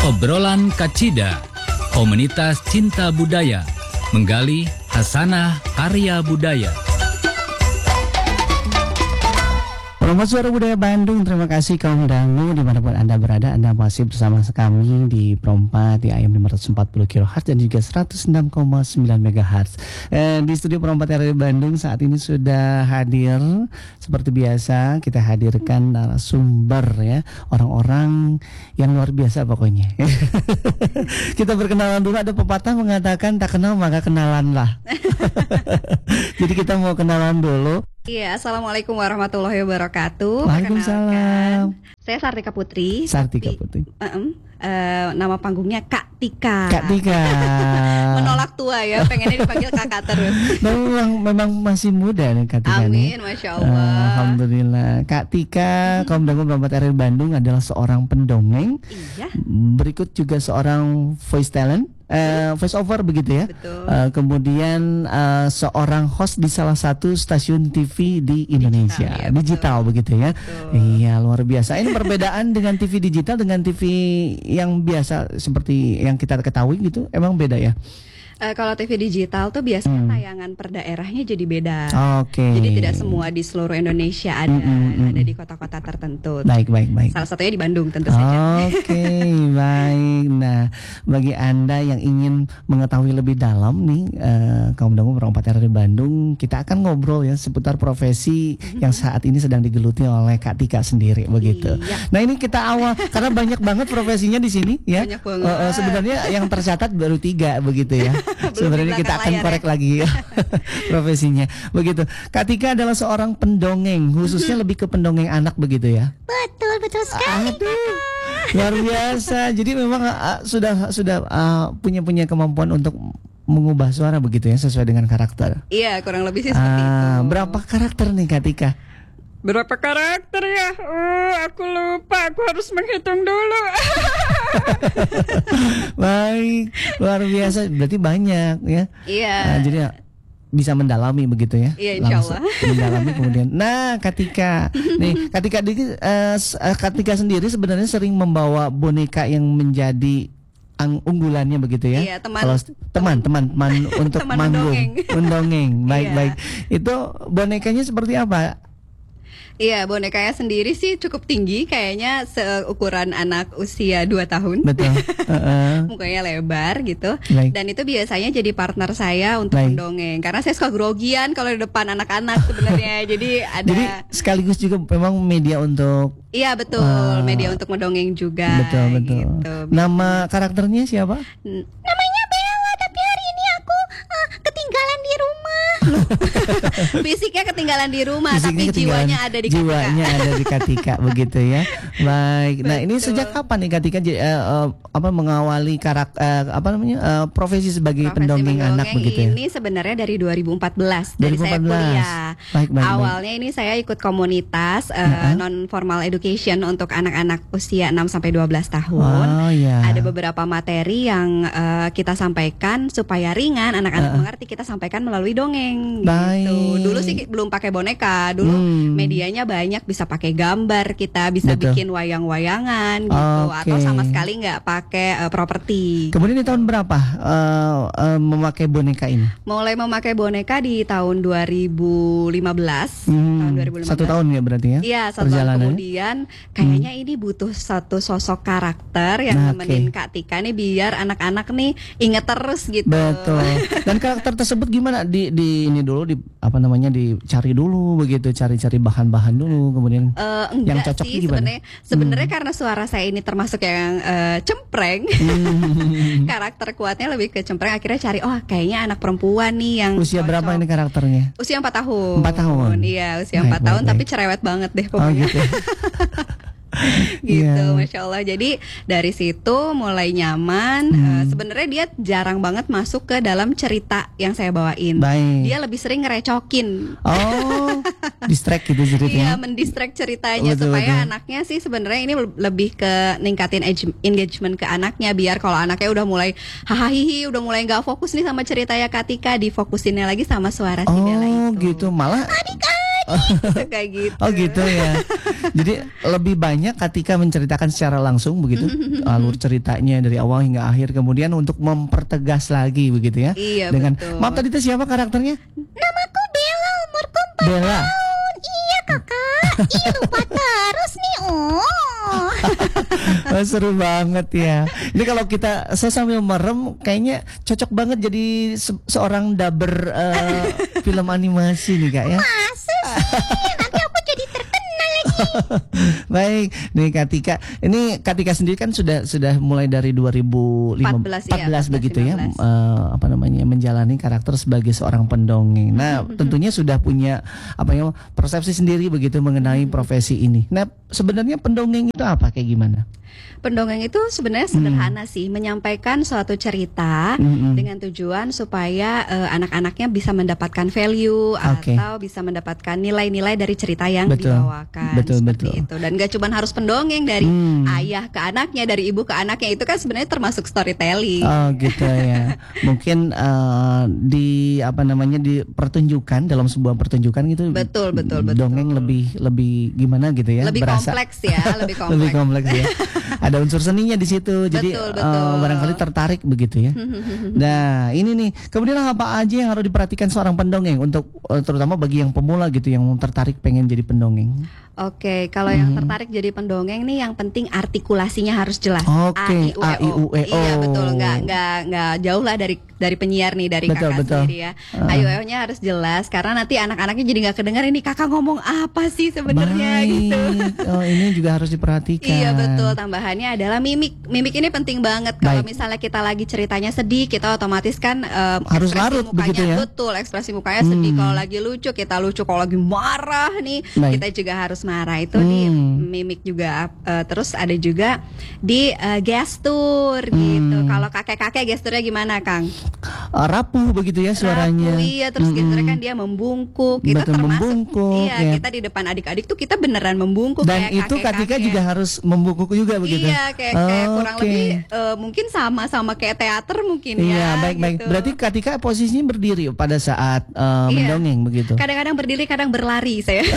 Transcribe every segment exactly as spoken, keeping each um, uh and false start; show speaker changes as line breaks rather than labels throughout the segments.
Obrolan Kacida, komunitas cinta budaya, menggali hasanah karya budaya.
Promosi Suara Budaya Bandung, terima kasih kaum dangu dimanapun Anda berada. Anda masih bersama kami di Prompa di A M lima ratus empat puluh kilohertz dan juga seratus enam koma sembilan megahertz. eh, Di studio Prompa R R Bandung saat ini sudah hadir seperti biasa. Kita hadirkan narasumber ya, orang-orang yang luar biasa pokoknya. Kita berkenalan dulu. Ada pepatah mengatakan tak kenal maka kenalanlah. Jadi kita mau kenalan dulu.
Iya, assalamualaikum warahmatullahi wabarakatuh.
Waalaikumsalam.
Saya Sartika Putri.
Sartika
tapi,
Putri.
Uh, uh, nama panggungnya Kak Tika.
Kak Tika.
Menolak tua ya, pengennya dipanggil kakak terus.
memang memang masih muda nih Kak Tika.
Amin,
nih.
masya Allah.
Uh, Alhamdulillah. Kak Tika, kaum dangu Prompa R R Bandung adalah seorang pendongeng.
Iya.
Berikut juga seorang voice talent. Uh, voice over begitu ya.
Betul.
Uh, kemudian uh, seorang host di salah satu stasiun T V di Indonesia,
Digital, ya,
digital begitu ya.
Betul.
Iya, luar biasa. Ini perbedaan dengan T V digital dengan T V yang biasa seperti yang kita ketahui gitu, emang beda ya?
Uh, kalau T V digital tuh biasanya
Hmm.
tayangan per daerahnya jadi beda.
Oke. Okay.
Jadi tidak semua di seluruh Indonesia ada,
Mm, mm, mm.
ada di kota-kota tertentu.
Baik, baik, baik.
Salah satunya di Bandung tentu saja.
Oke, baik. Nah, bagi Anda yang ingin mengetahui lebih dalam nih eh, kaum dangu Prompa R R Bandung, kita akan ngobrol ya seputar profesi
Mm-hmm.
yang saat ini sedang digeluti oleh Kak Tika sendiri begitu.
Iya.
Nah, ini kita awal karena banyak banget profesinya di sini ya.
Banyak banget.
Eh, eh, sebenarnya yang tercatat baru tiga begitu ya. Sebenarnya
di
kita
belakang
akan
layar
korek
ya.
lagi ya, profesinya begitu. Kak Tika adalah seorang pendongeng, khususnya lebih ke pendongeng anak begitu ya.
Betul, betul sekali.
Aduh, luar biasa. Jadi memang uh, sudah sudah uh, punya punya kemampuan untuk mengubah suara begitu ya, sesuai dengan karakter.
Iya, kurang lebih sih seperti
Ah,
itu.
berapa karakter nih Kak Tika?
Berapa karakter ya? Oh, aku lupa. Aku harus menghitung dulu.
Baik, luar biasa. Berarti banyak ya.
Iya.
Ah, jadi ya, bisa mendalami begitu ya.
Iya, insya
Langsung
Allah.
mendalami kemudian. Nah, Kak Tika, nih Kak Tika, uh, Kak Tika sendiri sebenarnya sering membawa boneka yang menjadi ang unggulannya begitu ya.
Iya, teman.
Kalau teman, teman, teman untuk
Teman
manggung,
mendongeng.
mendongeng. Baik,
Iya.
baik. Itu bonekanya seperti apa?
Iya, bonekanya sendiri sih cukup tinggi, kayaknya seukuran anak usia dua tahun.
Betul. Uh-uh.
Mukanya lebar gitu.
Baik.
Dan itu biasanya jadi partner saya untuk
Baik.
mendongeng. Karena saya suka grogian kalau di depan anak-anak sebenarnya. Jadi ada.
Jadi sekaligus juga memang media untuk.
Iya betul,
Ah.
media untuk mendongeng juga.
Betul, betul.
Gitu.
Nama karakternya siapa?
N- Namanya Bella, tapi hari ini aku uh, ketinggalan di rumah. Fisiknya ketinggalan di rumah,
Fisiknya
tapi
ketinggalan,
jiwanya ada di
jiwanya
Kak Tika.
ada di Kak Tika begitu ya. Baik. Nah, ini
Betul.
sejak kapan nih Kak Tika j- eh, eh, apa mengawali karakter apa namanya eh, profesi sebagai
Profesi
pendongeng anak
mendongeng
begitu ya?
ini sebenarnya dari dua ribu empat belas dari
dua ribu empat
saya
belas.
kuliah.
Baik, baik,
Awalnya ini saya ikut komunitas uh,
Uh-uh.
non formal education untuk anak-anak usia enam sampai dua belas tahun.
Oh ya.
Ada beberapa materi yang uh, kita sampaikan supaya ringan, anak-anak
Uh-uh.
mengerti, kita sampaikan melalui dongeng.
Baik.
Gitu. Dulu sih belum pakai boneka, dulu
Hmm.
medianya banyak, bisa pakai gambar, kita bisa
Betul.
bikin wayang-wayangan gitu,
Oke.
atau sama sekali nggak pakai uh, properti.
Kemudian di tahun berapa eh, eh, memakai boneka ini?
Mulai memakai boneka di tahun dua ribu lima belas.
Hmm,
Tahun dua ribu lima belas.
Satu tahun ya berarti ya?
Iya, satu tahun
perjalanannya?
kemudian kayaknya ini butuh satu sosok karakter yang
Nah,
nemenin
oke.
Kak Tika nih biar anak-anak nih inget terus gitu.
Betul. Dan karakter tersebut gimana di di ini dulu di apa namanya dicari dulu begitu, cari-cari bahan-bahan dulu kemudian.
Eh,
Yang
enggak
cocok
sih
gimana?
sebenarnya. Sebenarnya karena suara saya ini termasuk yang eh, cempreng.
Hmm.
Karakter kuatnya lebih ke cempreng. Akhirnya cari, oh kayaknya anak perempuan nih yang
Usia
cocok.
berapa ini karakternya?
Usia empat tahun.
Empat tahun.
Iya, usia
Baik,
empat
baik,
tahun
baik.
tapi cerewet banget deh
Oh
pokoknya.
gitu.
Gitu,
Iya.
masya Allah. Jadi dari situ mulai nyaman.
Hmm.
Eh, sebenarnya dia jarang banget masuk ke dalam cerita yang saya bawain.
Baik.
Dia lebih sering ngerecokin.
Oh, distract gitu
Iya,
ceritanya.
mendistract ceritanya
Betul,
supaya
betul.
anaknya sih sebenarnya ini lebih ke ningkatin eng- engagement ke anaknya, biar kalau anaknya udah mulai hahaha udah mulai nggak fokus nih sama ceritanya Kak Tika, difokusinnya lagi sama suara si Bella
Oh,
itu.
gitu. Malah
kayak gitu.
Oh gitu ya. Jadi lebih banyak ketika menceritakan secara langsung begitu alur ceritanya dari awal hingga akhir, kemudian untuk mempertegas lagi begitu ya.
Iya,
dengan
betul.
maaf tadi itu siapa karakternya?
Namaku Bella, umurku empat
Bella.
tahun. Iya kakak. Iya lupa terus nih. Oh.
Oh, seru banget ya. Ini kalau kita saya sambil merem kayaknya cocok banget jadi se- seorang dubber uh, film animasi nih Kak ya.
Masa sih? Nanti aku jadi terkenal lagi.
Baik, nih Katika. Ini Katika sendiri kan sudah sudah mulai dari dua ribu lima belas
empat belas, iya,
begitu ya,
lima belas.
eh, apa namanya menjalani karakter sebagai seorang pendongeng. Nah, tentunya sudah punya apa ya persepsi sendiri begitu mengenai profesi ini. Nah, sebenarnya pendongeng itu apa kayak gimana?
Pendongeng itu sebenarnya sederhana sih, menyampaikan suatu cerita
Mm-mm.
dengan tujuan supaya eh, anak-anaknya bisa mendapatkan value
Oke.
atau bisa mendapatkan nilai-nilai dari cerita yang
Betul.
dibawakan.
Betul,
seperti
betul.
itu. Dan gak cuma harus pendongeng dari
Hmm.
ayah ke anaknya, dari ibu ke anaknya, itu kan sebenarnya termasuk storytelling.
Oh gitu ya. Mungkin eh, di apa namanya di pertunjukan dalam sebuah pertunjukan gitu.
Betul, betul, betul.
Dongeng lebih lebih gimana gitu ya?
Lebih
berasa-
kompleks ya, lebih kompleks.
lebih kompleks ya. Ada unsur seninya di situ. Jadi
Betul,
eh,
betul.
barangkali tertarik begitu ya. Nah, ini nih. Kemudian apa aja yang harus diperhatikan seorang pendongeng untuk eh, terutama bagi yang pemula gitu yang tertarik pengen jadi pendongeng.
Oke, kalau yang tertarik jadi pendongeng nih, yang penting artikulasinya harus jelas.
Oke, A, I, U, E, O.
Iya betul, nggak nggak nggak jauh lah dari dari penyiar nih, dari
Betul,
kakak
betul.
sendiri ya.
Uh.
A, I, U, E, O-nya harus jelas, karena nanti anak-anaknya jadi nggak kedengar ini kakak ngomong apa sih sebenarnya
Baik.
gitu.
Oh, ini juga harus diperhatikan.
Iya betul, tambahannya adalah mimik. Mimik ini penting banget. Kalau
Baik.
misalnya kita lagi ceritanya sedih, kita otomatis kan em,
Harus
ekspresi
larut
mukanya,
begitu ya?
betul, ekspresi mukanya sedih.
Hmm.
Kalau lagi lucu, kita lucu. Kalau lagi marah nih,
Baik.
kita juga harus marah. Itu di
Hmm.
mimik juga. Eh, terus ada juga di eh, gestur gitu.
Hmm.
Kalau kakek-kakek gesturnya gimana, Kang?
Eh, rapuh begitu ya suaranya.
Rapuh, iya, terus
Mm-mm.
gesturnya kan dia membungkuk. Itu
Betul,
termasuk
membungkuk,
iya,
ya.
kita di depan adik-adik tuh kita beneran membungkuk
Dan
kayak
itu Katika
kakek-kakek.
juga harus membungkuk juga begitu.
Iya, kayak, kayak
Oh,
kurang
oke.
lebih eh, mungkin sama-sama kayak teater mungkin
Iya,
ya.
baik-baik.
gitu.
Berarti Katika posisinya berdiri pada saat eh,
Iya.
mendongeng begitu.
Kadang-kadang berdiri, kadang berlari saya.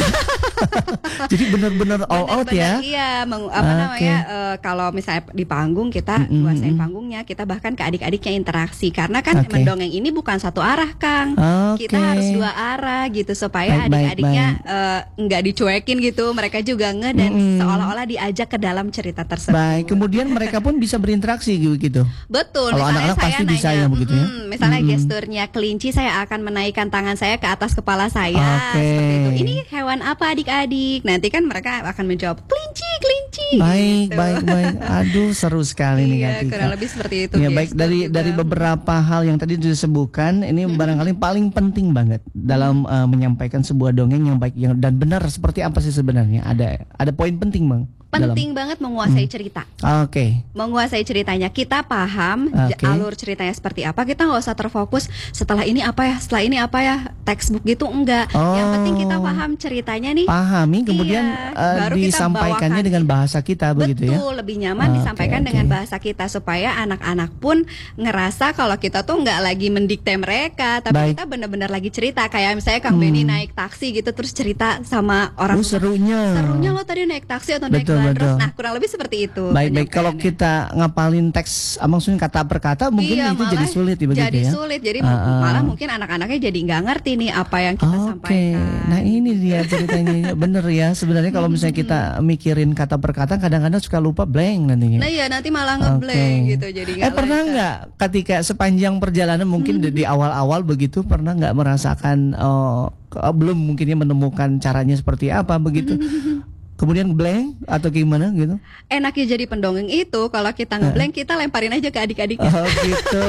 Jadi benar-benar all out
Bener-bener,
ya.
Iya, meng- apa
Oke.
namanya? eh, kalau misalnya di panggung kita
Mm-mm,
kuasain
mm-mm.
panggungnya, kita bahkan ke adik-adiknya interaksi karena kan
Oke.
mendongeng ini bukan satu arah, Kang.
Oke.
Kita harus dua arah gitu supaya
Baik, baik,
adik-adiknya eh, nggak dicuekin gitu, mereka juga nge dan
Mm-mm.
seolah-olah diajak ke dalam cerita tersebut.
Baik, kemudian mereka pun bisa berinteraksi gitu.
Betul.
Kalau
misalnya
anak-anak
saya
pasti bisa
nanya,
ya begitu ya?
"Mm-mm," misalnya
Mm-mm.
gesturnya kelinci, saya akan menaikkan tangan saya ke atas kepala saya
Oke.
seperti itu. Ini hewan apa adik-adik? Nanti kan mereka akan menjawab kelinci, kelinci.
Baik,
gitu.
baik, baik. Aduh, seru sekali nih
Iya,
Katika.
kurang lebih seperti itu.
Ya baik,
gestur
dari
juga.
dari beberapa hal yang tadi disebutkan, ini barangkali paling penting banget dalam uh, menyampaikan sebuah dongeng yang baik yang dan benar seperti apa sih sebenarnya? Ada ada poin penting Bang. dalam-
penting banget menguasai cerita.
Oke.
Menguasai ceritanya, kita paham j-
Oke.
alur ceritanya seperti apa. Kita nggak usah terfokus setelah ini apa ya, setelah ini apa ya, textbook gitu enggak. Yang
Oh.
penting kita paham ceritanya nih.
Pahami kemudian
Iya,
uh,
baru kita
disampaikannya
bawakan.
dengan bahasa kita begitu ya.
Betul, lebih nyaman
Oke,
disampaikan
oke.
dengan bahasa kita supaya anak-anak pun ngerasa kalau kita tuh nggak lagi mendikte mereka, tapi
Baik.
kita benar-benar lagi cerita. Kayak misalnya Kang
Hmm.
Benny naik taksi gitu terus cerita sama orang
Oh,
rumah.
serunya.
Serunya lo tadi naik taksi atau naik
Betul,
bandros.
betul.
Nah, kurang lebih seperti itu.
Baik-baik, kalau
penyampaiannya.
kita ngapalin teks ah, maksudnya kata per kata mungkin
Iya,
itu
malah
jadi sulit ya begitu
jadi
ya.
sulit, jadi
Ah, ah.
malah mungkin anak-anaknya jadi nggak ngerti nih apa yang kita
Oke,
sampaikan.
nah ini dia ceritanya. Bener ya, sebenarnya kalau misalnya kita mikirin kata per kata kadang-kadang suka lupa blank nantinya.
Nah iya, nanti malah ngeblank
Oke.
gitu, jadi
Eh pernah
lancar.
nggak ketika sepanjang perjalanan mungkin di, di awal-awal begitu pernah nggak merasakan eh, ke- belum mungkinnya menemukan caranya seperti apa begitu, kemudian blank atau gimana gitu?
Enaknya jadi pendongeng itu kalau kita ngeblank kita lemparin aja ke adik-adik.
Oh gitu.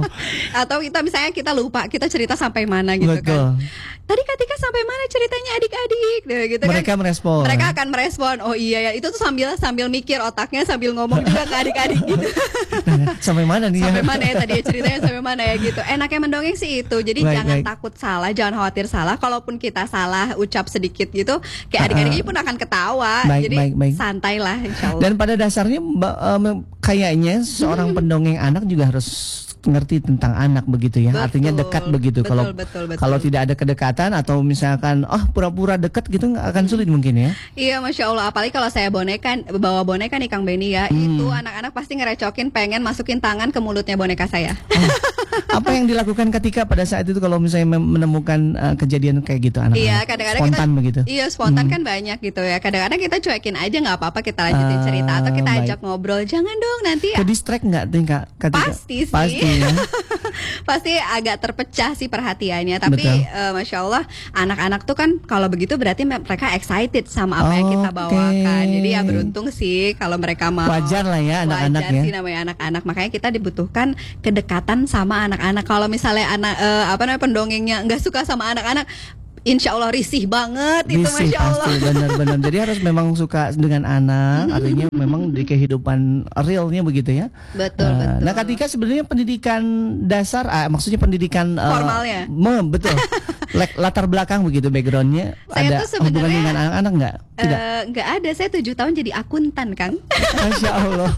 Atau kita misalnya kita lupa kita cerita sampai mana gitu
Betul.
kan. Tadi ketika sampai mana ceritanya adik-adik nah, gitu
Mereka
kan.
merespon.
Mereka akan merespon. Oh iya ya, itu tuh sambil sambil mikir otaknya sambil ngomong juga ke adik-adik gitu.
Sampai mana nih
Sampai
ya?
mana ya tadi ya ceritanya sampai mana ya gitu. Enaknya mendongeng sih itu. Jadi
Baik,
jangan
baik.
takut salah, jangan khawatir salah. Kalaupun kita salah ucap sedikit gitu, kayak adik-adiknya pun akan ketawa.
Baik,
Jadi
baik, baik.
santai lah insya Allah.
Dan pada dasarnya Mbak, em, kayaknya seorang pendongeng anak juga harus ngerti tentang anak begitu ya.
Betul,
Artinya dekat begitu.
betul,
Kalau
betul, betul.
kalau tidak ada kedekatan atau misalkan oh pura-pura dekat gitu nggak akan sulit mungkin ya.
Iya, Masya Allah. Apalagi kalau saya boneka, bawa boneka nih Kang Benny ya,
Hmm.
itu anak-anak pasti ngerecokin pengen masukin tangan ke mulutnya boneka saya.
Oh, apa yang dilakukan ketika pada saat itu kalau misalnya mem- menemukan uh, kejadian kayak gitu anak-anak?
Iya, kadang-kadang
spontan
kita,
begitu.
Iya, spontan
Hmm.
kan banyak gitu ya. Kadang-kadang kita cuekin aja, nggak apa-apa, kita lanjutin
Ah,
cerita atau kita
baik.
ajak ngobrol. Jangan dong nanti.
Ke distract nggak tingkat?
Pasti sih.
Pasti ya.
Pasti agak terpecah sih perhatiannya. Tapi
Betul.
eh, Masya Allah, anak-anak tuh kan kalau begitu berarti me- mereka excited sama apa yang kita
Oke.
bawakan. Jadi ya beruntung sih kalau mereka mau.
Wajar lah ya anak-anak
Wajar
ya.
sih namanya anak-anak. Makanya kita dibutuhkan kedekatan sama anak-anak. Kalau misalnya anak eh, apa namanya pendongengnya nggak suka sama anak-anak, Insya Allah risih banget itu,
Risih
Masya Allah.
pasti benar-benar. Jadi harus memang suka dengan anak, artinya memang di kehidupan realnya begitu ya.
Betul,
Eh,
betul.
Nah, ketika sebenarnya pendidikan dasar, ah, maksudnya pendidikan eh,
Formalnya.
mem- betul. Lek- latar belakang begitu backgroundnya
Saya
ada
tuh sebenarnya,
hubungan dengan anak-anak nggak? Tidak.
Eh, nggak ada, saya tujuh tahun jadi akuntan, Kang.
Masya Allah.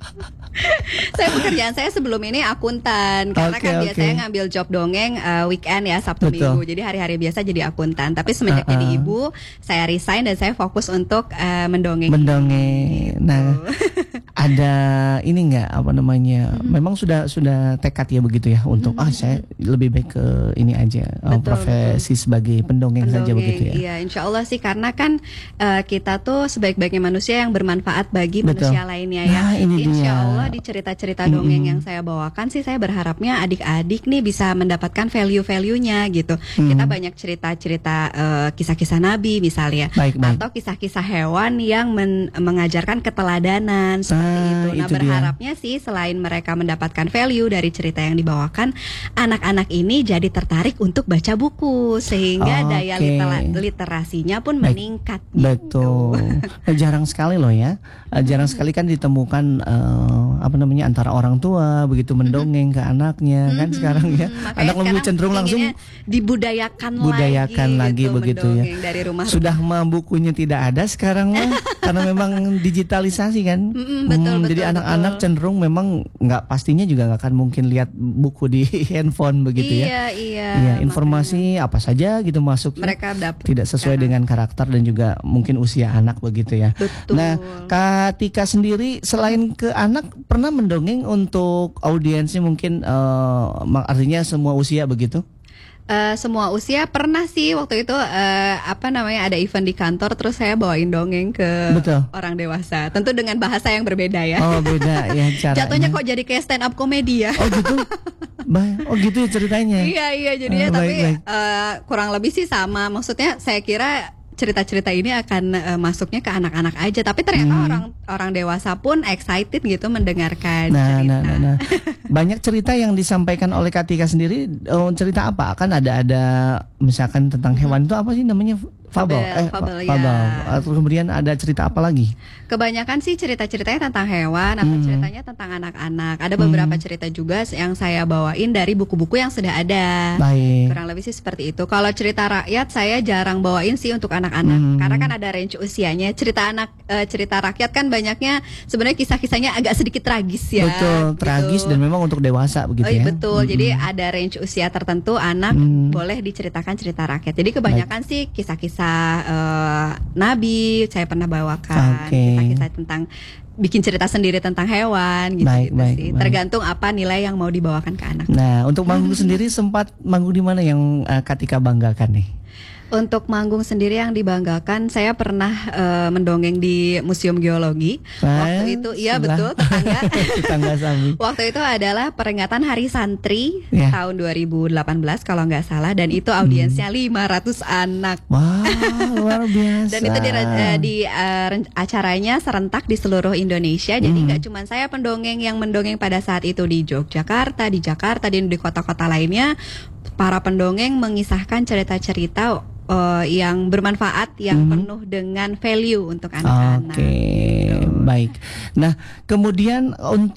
Saya pekerjaan saya sebelum ini akuntan karena
Oke,
kan
oke.
biasanya ngambil job dongeng eh, weekend ya, Sabtu
Betul.
Minggu. Jadi hari-hari biasa jadi akuntan. Tapi semenjak
Uh-uh.
jadi ibu, saya resign dan saya fokus untuk eh, mendongeng.
Mendongeng. Nah, ada ini nggak apa namanya? Memang sudah sudah tekad ya begitu ya untuk ah saya lebih baik ke ini aja eh,
Betul,
profesi sebagai pendongeng, saja
Pendongeng,
begitu ya.
Iya, insya Allah sih karena kan eh, kita tuh sebaik-baiknya manusia yang bermanfaat bagi
Betul.
manusia lainnya ya.
Nah, ini
Insya
dia.
Allah di cerita-cerita dongeng yang saya bawakan sih saya berharapnya adik-adik nih bisa mendapatkan value-value-nya gitu. Kita banyak cerita-cerita eh, kisah-kisah Nabi misalnya,
Baik, baik.
atau kisah-kisah hewan yang men- mengajarkan keteladanan seperti
Ah,
itu. Nah
itu dia.
berharapnya sih selain mereka mendapatkan value dari cerita yang dibawakan, anak-anak ini jadi tertarik untuk baca buku sehingga daya
Oke.
litera- literasinya pun
Baik.
meningkat.
Betul. Eh, Jarang sekali loh ya. Eh, Jarang sekali kan ditemukan eh, apa namanya antara orang tua begitu mendongeng ke anaknya kan sekarang ya.
Makanya
Anak lebih
sekarang
cenderung langsung
inginnya dibudayakan
budayakan
lagi,
lagi
gitu,
begitu ya.
mendongeng dari rumah.
Sudah mah bukunya tidak ada sekarang mah karena memang digitalisasi kan.
Mm-mm, betul, betul,
Jadi anak-anak
betul.
cenderung memang nggak pastinya juga nggak akan mungkin lihat buku di handphone begitu ya.
Iya, iya.
Iya, informasi apa saja gitu masuk.
Mereka dapat
Tidak sesuai dengan karakter dan juga mungkin usia anak begitu ya.
Betul.
Nah, Katika sendiri selain ke anak pernah mendongeng untuk audiensnya mungkin eh, mak- artinya semua usia begitu?
Eh, semua usia pernah sih waktu itu eh, apa namanya ada event di kantor terus saya bawain dongeng ke
Betul.
orang dewasa. Tentu dengan bahasa yang berbeda ya.
Oh, beda ya caranya.
Jatuhnya kok jadi kayak stand up komedi ya.
Oh gitu. Bah, oh gitu ya ceritanya.
Iya iya jadinya
Oh,
tapi
baik, baik.
eh, kurang lebih sih sama. Maksudnya saya kira cerita-cerita ini akan eh, masuknya ke anak-anak aja, tapi ternyata
Hmm.
orang orang dewasa pun excited gitu mendengarkan
Nah,
cerita.
nah, nah, nah. Banyak cerita yang disampaikan oleh Katika sendiri. Oh, cerita apa? Kan ada ada misalkan tentang hewan itu apa sih namanya? Fabel.
Fabel,
Eh,
fabel,
fa-
ya.
Atau kemudian ada cerita apa lagi?
Kebanyakan sih cerita-ceritanya tentang hewan atau
Hmm.
ceritanya tentang anak-anak. Ada beberapa cerita juga yang saya bawain dari buku-buku yang sudah ada.
Baik.
Kurang lebih sih seperti itu. Kalau cerita rakyat saya jarang bawain sih untuk anak-anak
Hmm.
karena kan ada range usianya. Cerita anak eh, cerita rakyat kan banyaknya sebenarnya kisah-kisahnya agak sedikit tragis ya.
Betul,
gitu.
tragis dan memang untuk dewasa begitu
Oh, iya,
ya.
betul.
Mm-mm.
Jadi ada range usia tertentu anak
Hmm.
boleh diceritakan cerita rakyat. Jadi kebanyakan sih kisah-kisah eh, Nabi saya pernah bawakan,
Oke.
kisah-kisah tentang bikin cerita sendiri tentang hewan gitu,
Baik,
gitu
baik,
sih.
baik.
Tergantung apa nilai yang mau dibawakan ke anak.
Nah, untuk manggung sendiri sempat manggung di mana yang uh, Katika banggakan nih?
Untuk manggung sendiri yang dibanggakan, saya pernah eh, mendongeng di Museum Geologi. Waktu
Eh,
itu, iya
sebelah.
betul, tetangga.
Tetangga Sami.
Waktu itu adalah peringatan Hari Santri
Ya.
tahun dua ribu delapan belas kalau nggak salah, dan itu audiensnya lima ratus anak.
Wah, luar biasa.
Dan itu di, eh, di eh, ren- acaranya serentak di seluruh Indonesia. Jadi
Hmm.
nggak cuma saya pendongeng yang mendongeng pada saat itu di Yogyakarta, di Jakarta, di di kota-kota lainnya. Para pendongeng mengisahkan cerita-cerita eh, yang bermanfaat, yang
Hmm.
penuh dengan value untuk anak-anak.
Oke,
Gitu.
baik. Nah, kemudian untuk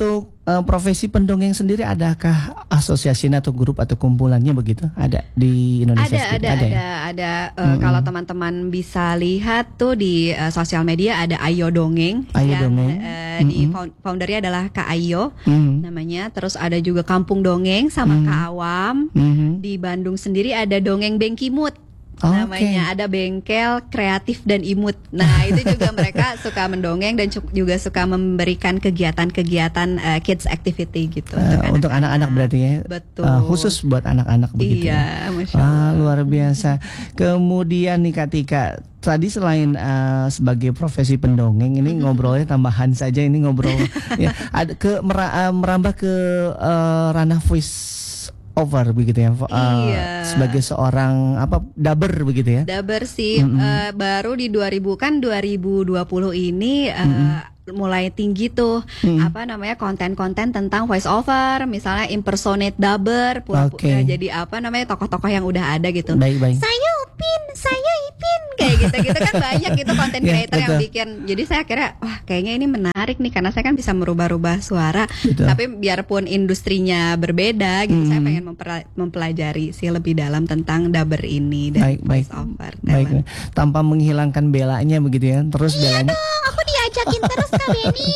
uh, profesi pendongeng sendiri adakah asosiasi atau grup atau kumpulannya begitu? Ada di Indonesia?
Ada,
sendiri?
ada,
ada,
ada,
ya?
ada. Uh, kalau teman-teman bisa lihat tuh di uh, sosial media ada Ayo Dongeng,
Ayo
yang
Dongeng.
uh, di found- foundernya adalah Kak Ayo
Mm-mm.
namanya. Terus ada juga Kampung Dongeng sama
Mm.
Kak Awam.
Mhm.
Di Bandung sendiri ada Dongeng Bengkimut.
Oh,
Namanya ada bengkel kreatif dan imut. Nah itu juga mereka suka mendongeng dan cu- juga suka memberikan kegiatan-kegiatan uh, kids activity gitu
Uh, untuk anak-anak berarti ya.
Betul.
Uh, khusus buat anak-anak begitu.
Iya,
ya?
Masya
Ah,
Allah.
luar biasa. Kemudian nih Kak Tika, tadi selain uh, sebagai profesi pendongeng ini ngobrolnya tambahan saja ini ngobrol ya ada ke mera- uh, merambah ke uh, ranah voice over begitu ya. Uh,
Iya.
Sebagai seorang apa dubber begitu ya.
Dabar sih eh, baru di dua ribu kan dua ribu dua puluh ini eh, mulai tinggi tuh apa namanya konten-konten tentang voice over, misalnya impersonate dubber, pura-
Oke.
eh, jadi apa namanya tokoh-tokoh yang udah ada gitu.
Baik-baik.
Saya Upin, saya Ipin, kayak gitu-gitu kan banyak gitu konten
Ya,
creator yang
betul.
bikin. Jadi saya kira wah kayaknya ini menarik nih karena saya kan bisa merubah-rubah suara.
Betul.
Tapi biarpun industrinya berbeda gitu, saya pengen mempera- mempelajari sih lebih dalam tentang dubber ini dan
Baik, baik.
voice over.
Baik,
talent.
tanpa menghilangkan belanya begitu ya. Terus belanya
Aku diajakin terus Kak Benny.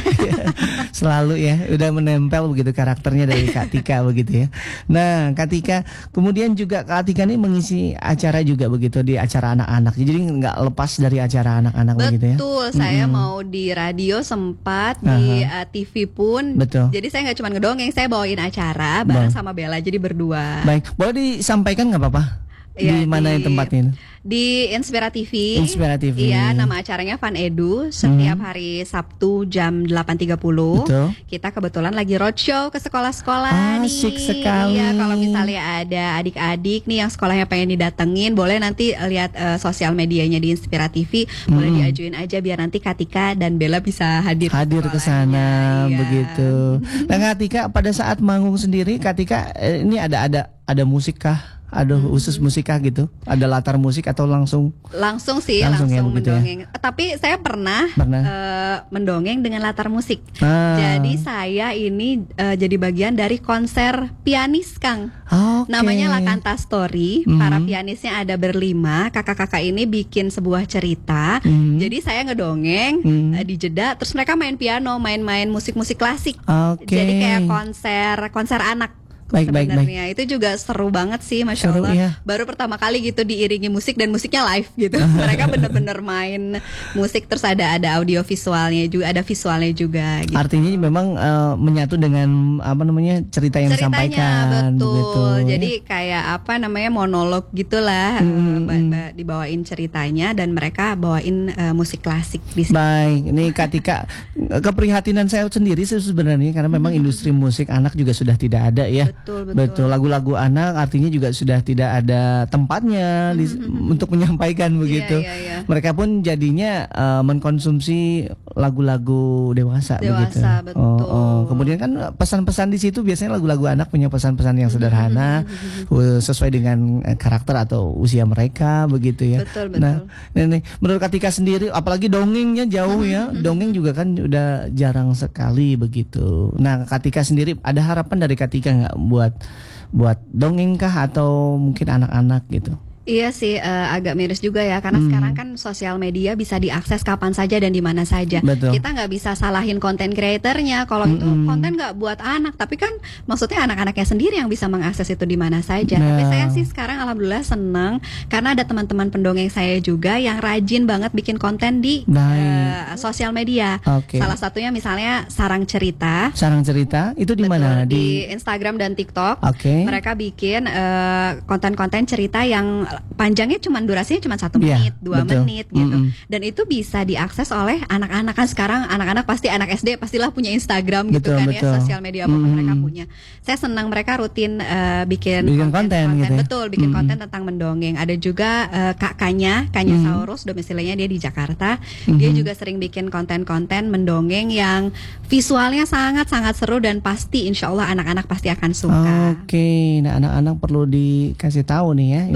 selalu ya udah menempel begitu karakternya dari Kak Tika begitu ya. Nah Kak Tika kemudian juga Kak Tika ini mengisi acara juga begitu di acara anak-anak. Jadi nggak lepas dari acara anak-anak begitu ya.
Betul, saya mau di radio sempat, di uh, T V pun.
Betul.
Jadi saya nggak cuma ngedongeng, saya bawain acara bareng sama Bella, jadi berdua.
Baik, boleh disampaikan nggak apa-apa?
Iya,
Di mana
di-
tempatnya?
Di Inspira T V.
Inspira T V.
Iya, nama acaranya Fun Edu setiap hari Sabtu jam delapan tiga puluh.
Betul.
Kita kebetulan lagi roadshow ke sekolah-sekolah nih.
Asik sekali.
Iya, kalau misalnya ada adik-adik nih yang sekolahnya pengen didatengin, boleh nanti lihat eh, sosial medianya di Inspira T V, boleh diajuin aja biar nanti Katika dan Bella bisa hadir
Hadir ke
sekolahnya.
sana
Iya.
begitu. Nah Kak Tika pada saat manggung sendiri Kak Tika eh, ini ada ada ada musik kah? Ada khusus musik kah gitu? Ada latar musik atau langsung?
Langsung sih,
Langsung
langsung,
ya, begitu ya.
mendongeng. Tapi saya pernah,
Pernah.
eh, mendongeng dengan latar musik.
Ah.
Jadi saya ini eh, jadi bagian dari konser pianis, Kang.
Oke.
Namanya Lakanta Story.
Mhm.
Para pianisnya ada berlima. Kakak-kakak ini bikin sebuah cerita.
Mhm.
Jadi saya ngedongeng
Mhm.
eh, di jeda. Terus mereka main piano, main-main musik-musik klasik.
Oke.
Jadi kayak konser konser anak.
Baik, baik,
Sebenarnya itu juga seru banget sih, masya
Seru,
Allah.
iya.
Baru pertama kali gitu diiringi musik dan musiknya live gitu. Mereka bener-bener main musik terus ada ada audio visualnya juga, ada visualnya juga. Gitu.
Artinya memang eh, menyatu dengan apa namanya cerita yang
Ceritanya
disampaikan
betul.
begitu, ya.
Jadi kayak apa namanya monolog gitulah, eh, ba- ba- dibawain ceritanya dan mereka bawain eh, musik klasik di situ.
Baik, ini Kak Tika, keprihatinan saya sendiri sih sebenarnya karena memang industri musik anak juga sudah tidak ada ya.
Betul, betul.
lagu-lagu anak artinya juga sudah tidak ada tempatnya di- untuk menyampaikan begitu.
iya, iya.
Mereka pun jadinya eh, mengkonsumsi lagu-lagu dewasa, begitu.
Dewasa, betul.
Oh, oh. Kemudian kan pesan-pesan di situ biasanya lagu-lagu anak punya pesan-pesan yang sederhana eh, sesuai dengan eh, karakter atau usia mereka begitu ya.
Betul, betul.
Nah, ini menurut Kak Tika sendiri apalagi dongengnya jauh ya. Dongeng juga kan udah jarang sekali begitu. Nah, Kak Tika sendiri ada harapan dari Kak Tika nggak buat buat dongeng kah atau mungkin anak-anak gitu?
Iya sih, eh, agak miris juga ya karena
Hmm.
sekarang kan sosial media bisa diakses kapan saja dan di mana saja.
Betul.
Kita nggak bisa salahin konten creatornya kalau itu
Mm-mm.
konten nggak buat anak, tapi kan maksudnya anak-anaknya sendiri yang bisa mengakses itu di mana saja.
Nah.
Tapi saya sih sekarang alhamdulillah senang karena ada teman-teman pendongeng saya juga yang rajin banget bikin konten di
Baik.
eh, sosial media.
Oke.
Salah satunya misalnya Sarang Cerita.
Sarang cerita itu di
Betul,
mana?
di Instagram dan TikTok.
Oke.
Mereka bikin eh, konten-konten cerita yang panjangnya cuma durasinya cuma satu
Iya,
menit, dua
betul.
menit gitu.
Mm-mm.
Dan itu bisa diakses oleh anak-anak kan sekarang anak-anak pasti anak S D pastilah punya Instagram gitu
Betul,
kan
betul.
ya, sosial media apa
Mm-mm.
mereka punya. Saya senang mereka rutin eh, bikin,
Bikin konten gitu ya?
betul, bikin
Mm-mm.
konten tentang mendongeng. Ada juga eh, kakaknya, Kanya Saurus, domisilinya dia di Jakarta. Dia
Mhm.
juga sering bikin konten-konten mendongeng yang visualnya sangat-sangat seru dan pasti insya Allah anak-anak pasti akan suka.
Oke, nah anak-anak perlu dikasih tahu nih ya info-
Betul,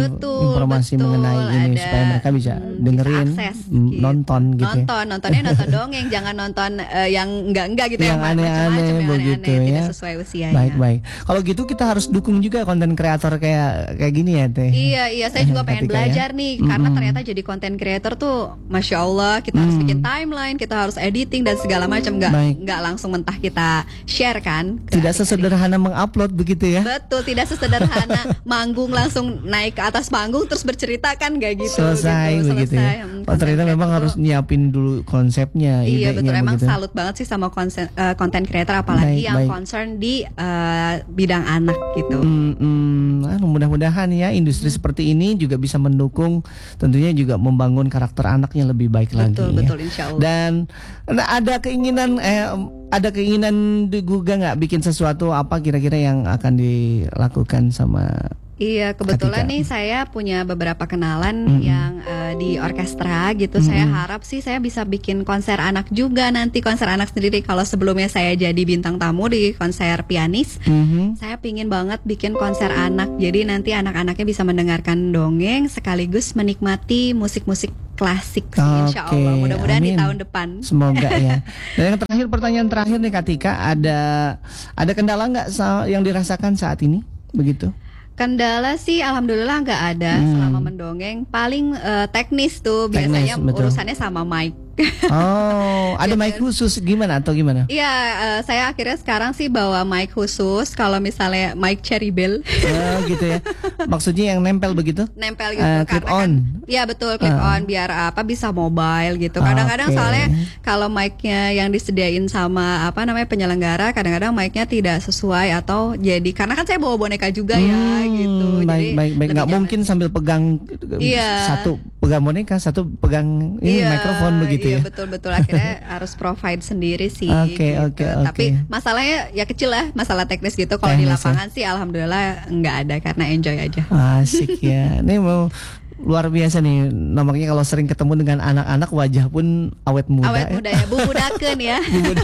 informasi
betul,
mengenai ini
ada,
supaya mereka bisa
hmm,
dengerin,
bisa akses,
mm,
gitu.
nonton gitu. ya.
Nonton, nontonnya nonton dongeng, jangan nonton eh, yang enggak-enggak gitu,
Yang aneh-aneh
macam-macam, yang
begitu
aneh-aneh,
ya.
tidak sesuai usianya.
Baik baik. Kalau gitu kita harus dukung juga konten kreator kayak kayak gini ya Teh.
Iya, iya, saya juga pengen
Ketika ya.
belajar nih, karena
Mm-mm.
ternyata jadi content creator tuh, masya Allah, kita harus
Mm.
bikin timeline, kita harus editing dan segala macam, nggak
Baik.
nggak langsung mentah kita share kan. ke
Tidak
adik-adik.
sesederhana mengupload begitu ya.
Betul, tidak sesederhana manggung langsung naik ke atas panggung terus bercerita kan, gak gitu.
Selesai
gitu,
begitu
selesai.
ya.
Hmm,
Oh, ternyata
content
memang
creator
harus
tuh-
nyiapin dulu konsepnya,
Iya
idenya
betul, emang
begitu.
salut banget sih sama konsen, eh, content creator apalagi
Baik,
yang
baik.
concern di eh, bidang anak gitu.
Hmm, hmm, anu, mudah-mudahan ya industri seperti ini juga bisa mendukung, tentunya juga membangun karakter anaknya lebih baik lagi.
Betul,
ya.
betul, insya Allah.
Dan nah, ada keinginan eh ada keinginan juga nggak bikin sesuatu apa kira-kira yang akan dilakukan sama
Iya, kebetulan
Ketika-
nih saya punya beberapa kenalan
Mm-mm.
yang eh, di orkestra gitu. Saya
Mm-mm.
harap sih saya bisa bikin konser anak juga nanti, konser anak sendiri. Kalau sebelumnya saya jadi bintang tamu di konser pianis,
Mhm.
saya pingin banget bikin konser anak. Jadi nanti anak-anaknya bisa mendengarkan dongeng sekaligus menikmati musik-musik klasik sih, insya
Oke,
Allah. Mudah-mudahan di
amin.
tahun depan.
Semoga ya. Dan yang terakhir, pertanyaan terakhir nih Katika, ada ada kendala nggak sa- yang dirasakan saat ini begitu?
Kendala sih alhamdulillah nggak ada
Hmm.
selama mendongeng. Paling eh, teknis tuh
Teknis,
biasanya
betul.
urusannya sama mic.
Oh, ada
Gitu.
mic khusus gimana atau gimana?
Iya, eh, saya akhirnya sekarang sih bawa mic khusus. Kalau misalnya mic Cherry Bell
Oh, gitu ya. Maksudnya yang nempel begitu?
nempel gitu,
Eh,
karena
clip
kan,
on.
iya betul clip
Ah.
on biar apa bisa mobile gitu. Kadang-kadang
Oke.
soalnya kalau mic-nya yang disediain sama apa namanya penyelenggara, kadang-kadang mic-nya tidak sesuai atau jadi karena kan saya bawa boneka juga ya
Hmm,
gitu.
Baik,
Jadi
baik, baik.
lebih
Nggak
nyaman.
mungkin sambil pegang
Iya.
satu pegang boneka, satu pegang ini
Iya,
mikrofon begitu
iya,
ya.
betul-betul akhirnya harus provide sendiri sih.
Oke,
gitu.
oke, oke.
Tapi masalahnya ya kecil lah, masalah teknis gitu. Kalau di
Teknis ya.
lapangan sih alhamdulillah nggak ada karena enjoy aja.
Asik ya. Ini mau luar biasa nih. Namanya kalau sering ketemu dengan anak-anak wajah pun awet muda.
Awet
ya.
muda ya, bubudakeun ya.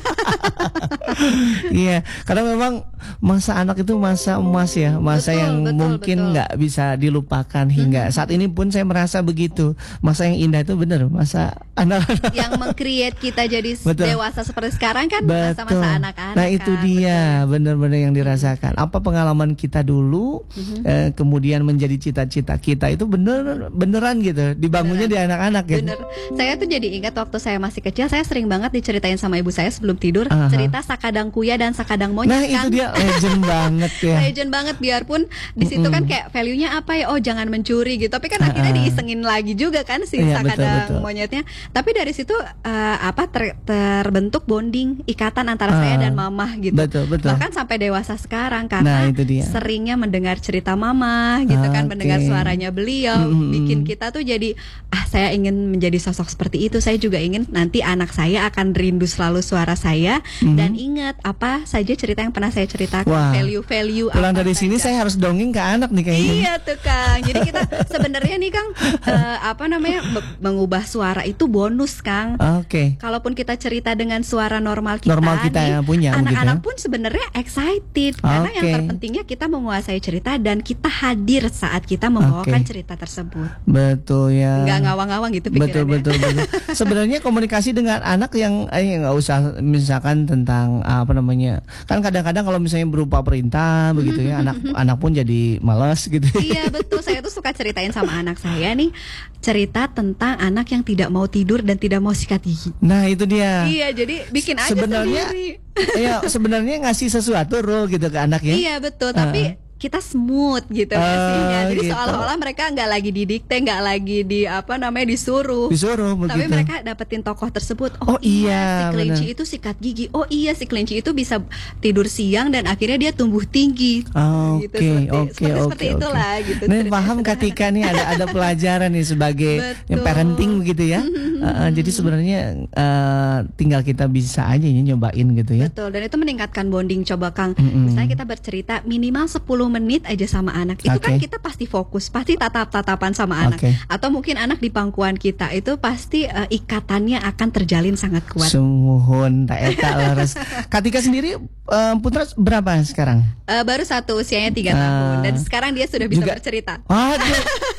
Iya, karena memang masa anak itu masa emas ya, masa
Betul,
yang
betul,
mungkin
betul.
nggak bisa dilupakan hingga saat ini pun saya merasa begitu. Masa yang indah itu benar, masa anak-anak.
Yang meng-create kita jadi
Betul.
dewasa seperti sekarang kan
Betul.
masa-masa anak-anak.
Nah itu
kan,
dia benar-benar yang dirasakan. Apa pengalaman kita dulu, eh, kemudian menjadi cita-cita kita itu bener beneran gitu, dibangunnya di anak-anak gitu.
Bener. Saya tuh jadi ingat waktu saya masih kecil, saya sering banget diceritain sama ibu saya sebelum tidur
Aha.
cerita Sakadang Kuya dan Sakadang Monyet.
Nah
kan?
itu dia legend banget ya.
Legend banget, biarpun di situ kan kayak value-nya apa ya, oh jangan mencuri gitu, tapi kan
Ah,
akhirnya
ah.
diisengin lagi juga kan si
Iya, betul,
Sakadang
betul.
Monyetnya. Tapi dari situ eh, apa ter- terbentuk bonding ikatan antara saya
Ah.
dan mamah gitu.
Betul, betul.
Bahkan sampai dewasa sekarang
Nah,
karena
itu dia.
seringnya mendengar cerita mama gitu kan,
Oke.
mendengar suaranya beliau,
Mm-mm.
bikin kita tuh jadi ah saya ingin menjadi sosok seperti itu. Saya juga ingin nanti anak saya akan rindu selalu suara saya
Mhm.
dan ingat apa saja cerita yang pernah saya ceritakan,
Wah.
value-value
Pulang
apa
dari sini
saja.
saya harus dongeng ke anak nih kayaknya.
Iya tuh Kang. Jadi kita sebenarnya nih Kang eh, apa namanya be- mengubah suara itu bonus Kang.
Oke.
Kalaupun kita cerita dengan suara normal kita,
Normal kita
nih,
yang punya,
anak-anak
begitu ya?
pun sebenarnya excited karena yang
Oke.
terpentingnya kita menguasai cerita dan kita hadir saat kita membawakan
Oke.
cerita tersebut.
Betul ya.
Nggak ngawang-ngawang gitu
Betul
pikirannya.
betul betul. Sebenarnya komunikasi dengan anak yang eh, nggak usah misalkan tentang apa namanya. Kan kadang-kadang kalau misalnya berupa perintah begitu ya, anak anak pun jadi malas gitu.
Iya betul, saya tuh suka ceritain sama anak saya nih cerita tentang anak yang tidak mau tidur dan tidak mau sikat gigi.
Nah, itu dia.
Iya, jadi bikin aja
Sebenarnya
sendiri.
ya sebenarnya ngasih sesuatu rule gitu ke anak ya.
Iya betul, tapi kita smooth gitu ngasihnya. Jadi
gitu.
seolah-olah mereka nggak lagi didikte, nggak lagi di apa namanya disuruh.
Disuruh
Tapi
begitu.
mereka dapetin tokoh tersebut.
Oh, iya,
si kelinci
benar.
itu sikat gigi. Oh iya, si kelinci itu bisa tidur siang dan akhirnya dia tumbuh tinggi.
Oke,
Gitu, seperti,
oke,
seperti,
oke,
seperti
oke.
itulah gitu.
Nih
ceritanya
paham
sederhana.
ketika nih ada ada pelajaran nih sebagai
Betul.
parenting begitu ya. Uh, uh, jadi sebenarnya uh, tinggal kita bisa aja ya nyobain gitu ya.
Betul, dan itu meningkatkan bonding. Coba Kang,
Mm-mm.
misalnya kita bercerita minimal sepuluh menit aja sama anak. Itu kan
Oke.
kita pasti fokus, pasti tatap-tatapan sama anak.
Oke.
Atau mungkin anak di pangkuan kita itu pasti eh, ikatannya akan terjalin sangat kuat.
Sumuhun tak eta leres. Katika sendiri um, putra berapa sekarang?
Eh, baru satu usianya tiga
Ah.
tahun dan sekarang dia sudah bisa
Juga-
bercerita.
Waduh,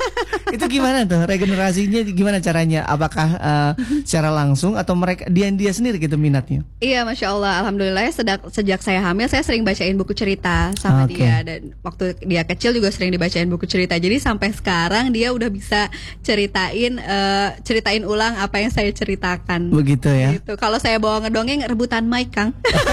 Itu gimana tuh regenerasinya? Gimana caranya? Apakah uh, secara langsung atau mereka dia dia sendiri gitu minatnya?
Iya, masya Allah, alhamdulillah sejak sejak saya hamil saya sering bacain buku cerita sama
Oke.
dia, dan waktu dia kecil juga sering dibacain buku cerita. Jadi sampai sekarang dia udah bisa ceritain uh, ceritain ulang apa yang saya ceritakan.
Begitu ya.
Gitu. Kalau saya bawa ngedongeng rebutan mic, Kang.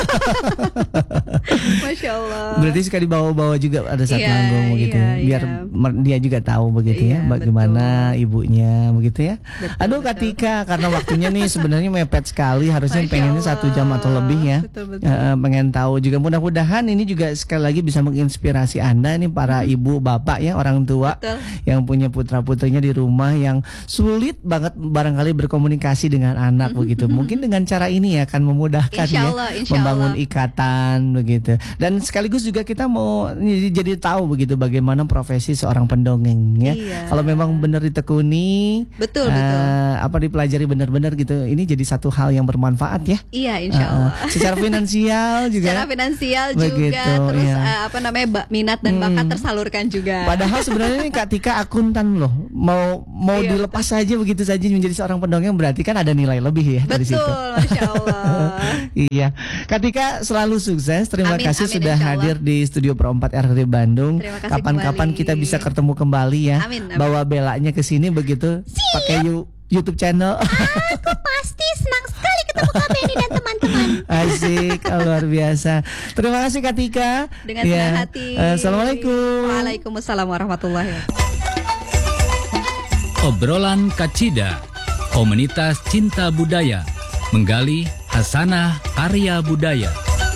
Masya Allah.
Berarti suka dibawa-bawa juga ada saat
Iya,
manggung begitu
iya,
ya. Biar
iya.
mer- dia juga tahu begitu
Iya,
ya bagaimana
betul.
ibunya begitu ya.
Betul,
Aduh
betul.
Katika, karena waktunya nih sebenarnya mepet sekali, harusnya
Masya
pengennya
Allah.
satu jam atau lebih ya.
Betul, betul.
Eh, pengen tahu juga, mudah-mudahan ini juga sekali lagi bisa menginspirasi Anda nih para ibu bapak ya, orang tua
Betul.
yang punya putra-putrinya di rumah yang sulit banget barangkali berkomunikasi dengan anak begitu. Mungkin dengan cara ini ya akan memudahkan
Insya
ya
Allah, insya
membangun
Allah.
ikatan begitu. Dan sekaligus juga kita mau jadi, jadi tahu begitu bagaimana profesi seorang pendongeng ya.
Iya.
Kalau memang benar ditekuni,
Betul,
eh,
betul.
apa dipelajari benar-benar gitu, ini jadi satu hal yang bermanfaat ya.
Iya, insya
Eh,
Allah.
eh, secara finansial juga.
Secara finansial
Begitu,
juga, terus
iya.
eh, apa namanya ba- minat dan bakat
Hmm.
tersalurkan juga.
Padahal sebenarnya ini Kak Tika akuntan loh. Mau mau
Iya,
dilepas saja begitu saja menjadi seorang pendongeng, berarti kan ada nilai lebih ya dari situ.
Betul, masya Allah.
Iya, Kak Tika selalu sukses. Terima
Amin,
kasih
amin,
sudah
insya Allah.
hadir di Studio Pro empat R R D Bandung.
Terima kasih
Kapan-kapan
kembali.
kita bisa ketemu kembali ya.
Amin, amin.
Bawa belanya ke sini begitu, pakai yu- YouTube channel.
Aku pasti senang sekali ketemu Kak Benny dan teman-teman.
Asik, luar biasa. Terima kasih Kak Tika.
Dengan
Ya.
senang hati.
Eh, Assalamualaikum.
Waalaikumsalam warahmatullahi wabarakatuh.
Obrolan Kacida, komunitas cinta budaya, menggali hasanah karya budaya.